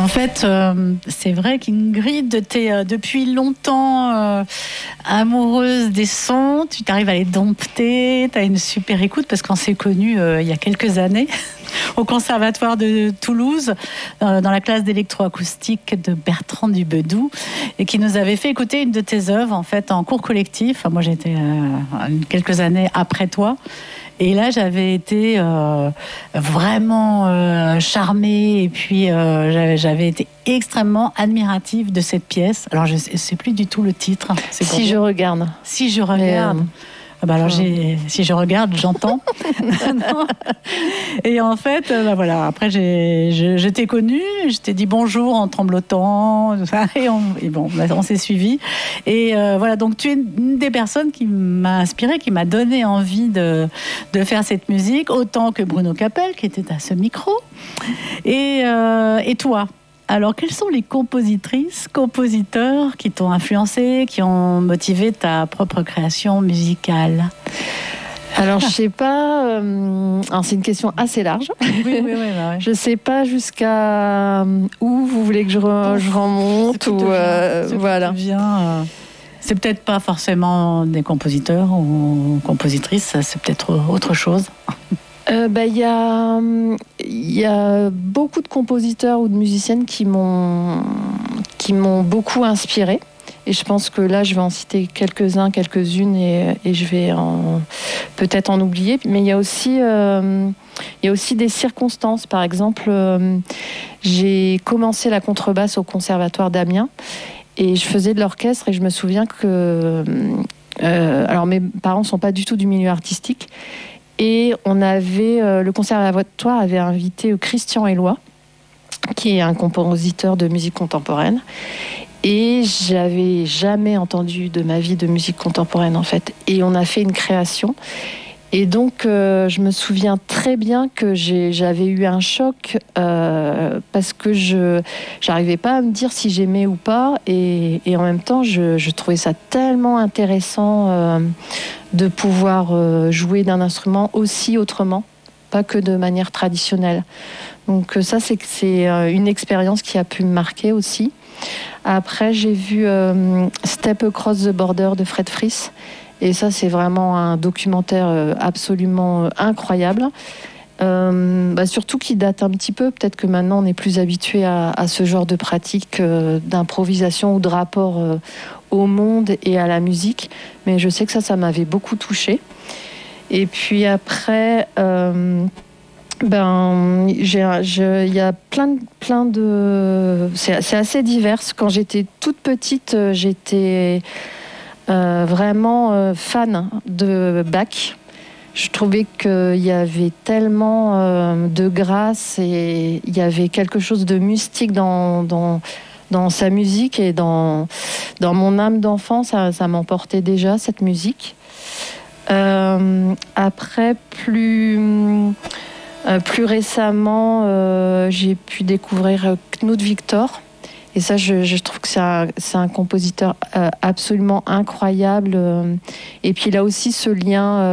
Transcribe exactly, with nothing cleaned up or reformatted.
En fait, euh, c'est vrai qu'Ingrid, tu es euh, depuis longtemps euh, amoureuse des sons, tu t'arrives à les dompter, tu as une super écoute parce qu'on s'est connus euh, il y a quelques années au Conservatoire de Toulouse, euh, dans la classe d'électroacoustique de Bertrand Dubedou, et qui nous avait fait écouter une de tes œuvres en fait en cours collectif. Moi, j'étais euh, quelques années après toi. Et là, j'avais été euh, vraiment euh, charmée et puis euh, j'avais, j'avais été extrêmement admirative de cette pièce. Alors, je ne sais, sais plus du tout le titre. C'est si je regarde. Si je regarde. Mais, euh... Bah alors j'ai, si je regarde, j'entends. Et en fait, bah voilà. Après, j'ai, je, je t'ai connue, je t'ai dit bonjour en tremblotant, et, on, et bon, bah, on s'est suivis. Et euh, voilà, donc tu es une des personnes qui m'a inspirée, qui m'a donné envie de, de faire cette musique, autant que Bruno Capel, qui était à ce micro, et, euh, et toi. Alors, quelles sont les compositrices, compositeurs qui t'ont influencé, qui ont motivé ta propre création musicale ? Alors, je sais pas. Euh, alors, c'est une question assez large. Oui, oui, oui. Bah ouais. Je sais pas jusqu'à où vous voulez que je, re, je remonte ou euh, voilà. Vient, euh, c'est peut-être pas forcément des compositeurs ou compositrices. C'est peut-être autre chose. Euh, bah, y a, y a beaucoup de compositeurs ou de musiciennes qui m'ont, qui m'ont beaucoup inspirée. Et je pense que là, je vais en citer quelques-uns, quelques-unes, et, et je vais en, peut-être en oublier. Mais il y a aussi, euh, y a aussi des circonstances. Par exemple, euh, j'ai commencé la contrebasse au Conservatoire d'Amiens et je faisais de l'orchestre. Et je me souviens que... Euh, alors, mes parents ne sont pas du tout du milieu artistique. Et on avait, euh, le conservatoire avait invité Christian Éloi, qui est un compositeur de musique contemporaine. Et j'avais jamais entendu de ma vie de musique contemporaine, en fait. Et on a fait une création. Et donc, euh, je me souviens très bien que j'ai, j'avais eu un choc euh, parce que je n'arrivais pas à me dire si j'aimais ou pas. Et, et en même temps, je, je trouvais ça tellement intéressant euh, de pouvoir euh, jouer d'un instrument aussi autrement, pas que de manière traditionnelle. Donc ça, c'est, c'est une expérience qui a pu me marquer aussi. Après, j'ai vu euh, Step Across the Border de Fred Fries. Et ça, c'est vraiment un documentaire absolument incroyable. Euh, bah surtout qui date un petit peu. Peut-être que maintenant, on est plus habitué à, à ce genre de pratique euh, d'improvisation ou de rapport euh, au monde et à la musique. Mais je sais que ça, ça m'avait beaucoup touchée. Et puis après... Euh, Ben, j'ai, je, il y a plein, plein de... C'est, c'est assez divers. Quand j'étais toute petite, j'étais euh, vraiment euh, fan de Bach. Je trouvais qu'il y avait tellement euh, de grâce et il y avait quelque chose de mystique dans, dans, dans sa musique et dans, dans mon âme d'enfant. Ça, ça m'emportait déjà, cette musique. Euh, après, plus... Euh, plus récemment, euh, j'ai pu découvrir Knut Victor. Et ça, je, je trouve que c'est un, c'est un compositeur euh, absolument incroyable. Et puis, il a aussi ce lien... Euh,